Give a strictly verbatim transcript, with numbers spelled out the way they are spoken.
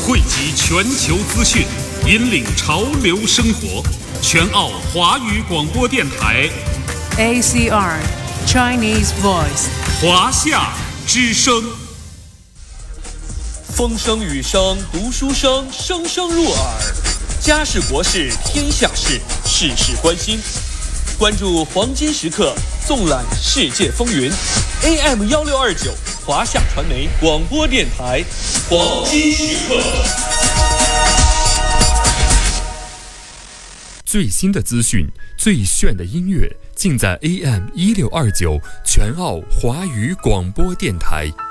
汇集全球资讯，引领潮流生活。全澳华语广播电台 A C R Chinese Voice 华夏之声。 风声雨声读书声，声声入耳。家事国事天下事，事事关心。关注黄金时刻，纵览世界风云。A M 幺六二九华夏传媒广播电台，黄金时刻。 最新的资讯，最炫的音乐，尽在 A M 一六二九全澳华语广播电台。